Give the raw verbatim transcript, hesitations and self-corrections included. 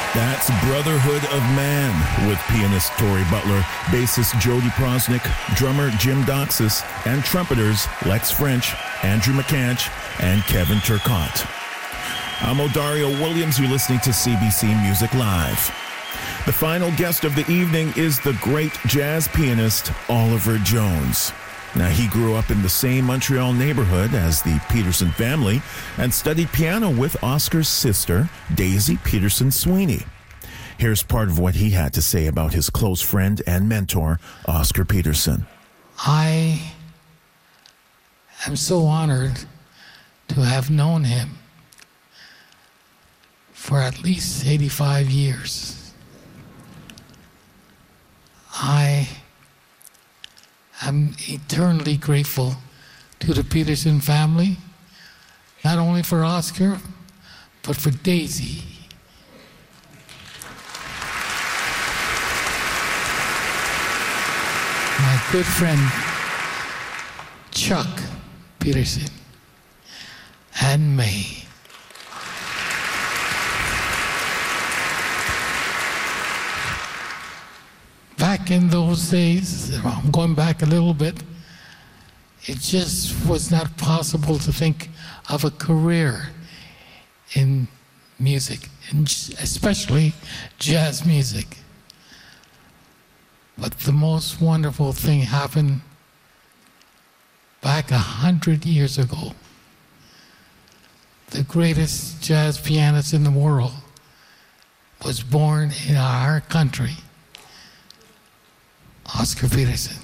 That's Brotherhood of Man with pianist Tori Butler, bassist Jody Prosnick, drummer Jim Doxis, and trumpeters Lex French, Andrew McCanch, and Kevin Turcotte. I'm Odario Williams. You're listening to C B C Music Live. The final guest of the evening is the great jazz pianist Oliver Jones. Now, he grew up in the same Montreal neighborhood as the Peterson family and studied piano with Oscar's sister, Daisy Peterson Sweeney. Here's part of what he had to say about his close friend and mentor, Oscar Peterson. I am so honored to have known him for at least eighty-five years. I I'm eternally grateful to the Peterson family, not only for Oscar, but for Daisy. My good friend, Chuck Peterson, and May. Back in those days, I'm going back a little bit, it just was not possible to think of a career in music, and especially jazz music. But the most wonderful thing happened back a hundred years ago. The greatest jazz pianist in the world was born in our country. Oscar Peterson.